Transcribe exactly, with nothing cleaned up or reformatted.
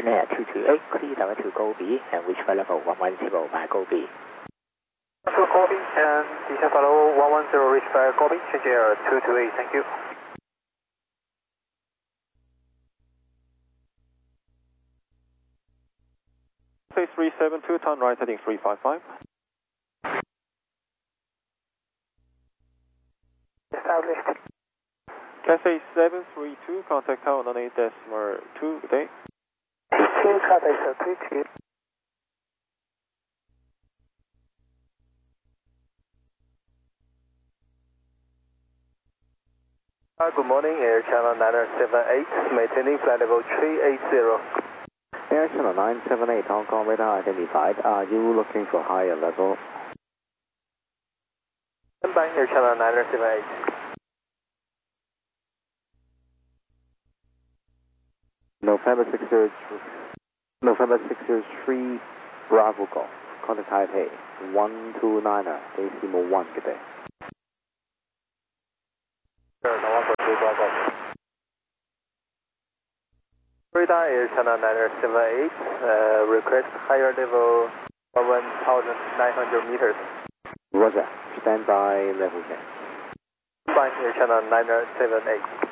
Air two two eight, clear down to Gobi and reach flight level one one zero by Gobi. To Gobi and descend flight level one one zero, reach by Gobi, change air two two eight, thank you. three seven two, turn right heading three five five. Established. Cathay seven three two, contact tower nine eight decimal two, good day. two, Cathay three two. Uh, good morning, Air Channel nine seven eight, maintaining flight level three eight zero. Air Channel nine seven eight, Hong Kong radar identified. Are you looking for higher level? Stand by, Air Channel nine seven eight. November six zero November six zero three, Bravo Golf. Contact Taipei one two niner, Decimal one, good day. November two, Bravo. Radar Air Channel nine seven eight, uh, request higher level one thousand nine hundred meters. Roger, stand by level ten. Stand by, Air Channel nine seven eight.